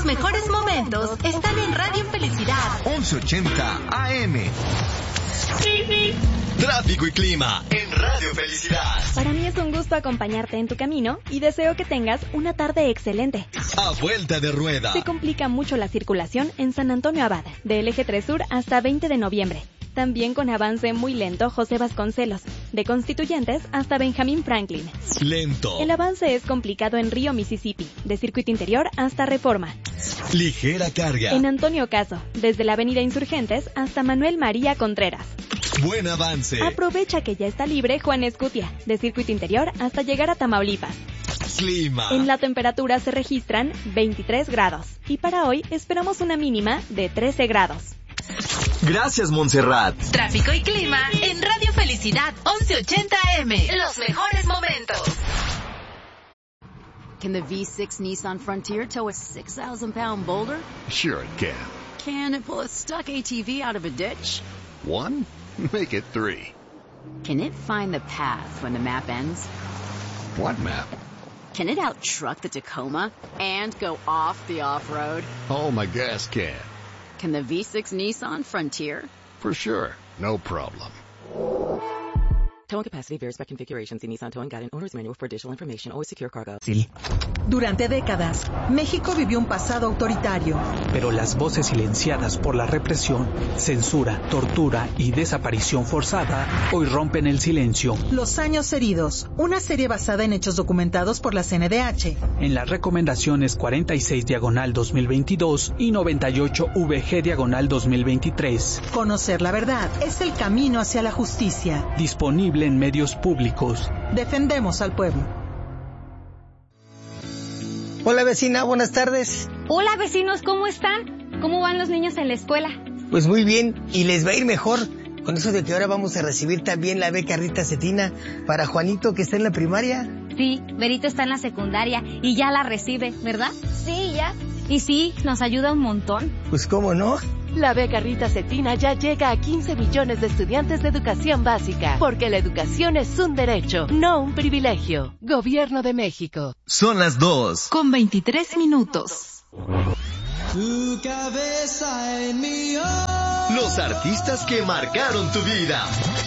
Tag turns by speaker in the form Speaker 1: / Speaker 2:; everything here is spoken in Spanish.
Speaker 1: mejores momentos están en Radio Felicidad
Speaker 2: 1180 AM. Tráfico y clima en Radio Felicidad.
Speaker 3: Para mí es un gusto acompañarte en tu camino y deseo que tengas una tarde excelente.
Speaker 2: A vuelta de rueda.
Speaker 3: Se complica mucho la circulación en San Antonio Abad, del Eje 3 Sur hasta 20 de noviembre. También con avance muy lento José Vasconcelos, de Constituyentes hasta Benjamín Franklin.
Speaker 2: Lento.
Speaker 3: El avance es complicado en Río Mississippi, de Circuito Interior hasta Reforma.
Speaker 2: Ligera carga.
Speaker 3: En Antonio Caso, desde la Avenida Insurgentes hasta Manuel María Contreras.
Speaker 2: Buen avance.
Speaker 3: Aprovecha que ya está libre Juan Escutia, de Circuito Interior hasta llegar a Tamaulipas.
Speaker 2: Clima.
Speaker 3: En la temperatura se registran 23 grados y para hoy esperamos una mínima de 13 grados.
Speaker 2: Gracias, Montserrat.
Speaker 1: Tráfico y clima en Radio Felicidad 1180 AM. Los mejores momentos.
Speaker 4: Can the V6 Nissan Frontier tow a 6,000-pound boulder?
Speaker 5: Sure it can.
Speaker 4: Can it pull a stuck ATV out of a ditch?
Speaker 5: 1? Make it 3.
Speaker 4: Can it find the path when the map ends?
Speaker 5: What map?
Speaker 4: Can it out-truck the Tacoma and go off the off-road?
Speaker 5: Oh, my gas can.
Speaker 4: Can the V6 Nissan Frontier?
Speaker 5: For sure. No problem.
Speaker 6: Towing capacity varies by configuration. See Nissan Towing Guide and Owner's Manual for additional information. Always secure cargo.
Speaker 7: Durante décadas, México vivió un pasado autoritario.
Speaker 8: Pero las voces silenciadas por la represión, censura, tortura y desaparición forzada hoy rompen el silencio.
Speaker 7: Los años heridos, una serie basada en hechos documentados por la CNDH.
Speaker 8: En las recomendaciones 46/2022 y 98/VG/2023.
Speaker 7: Conocer la verdad es el camino hacia la justicia.
Speaker 8: Disponible en medios públicos.
Speaker 7: Defendemos al pueblo.
Speaker 9: Hola vecina, buenas tardes.
Speaker 10: Hola vecinos, ¿cómo están? ¿Cómo van los niños en la escuela?
Speaker 9: Pues muy bien, y les va a ir mejor con eso de que ahora vamos a recibir también la beca Rita Cetina para Juanito que está en la primaria.
Speaker 10: Sí, Berito está en la secundaria y ya la recibe, ¿verdad? Sí, ya. Y sí, nos ayuda un montón.
Speaker 9: Pues cómo no.
Speaker 11: La beca Rita Cetina ya llega a 15 millones de estudiantes de educación básica, porque la educación es un derecho, no un privilegio. Gobierno de México.
Speaker 2: Son las
Speaker 1: 2:23.
Speaker 12: Tu cabeza en mi
Speaker 2: Los artistas que marcaron tu vida.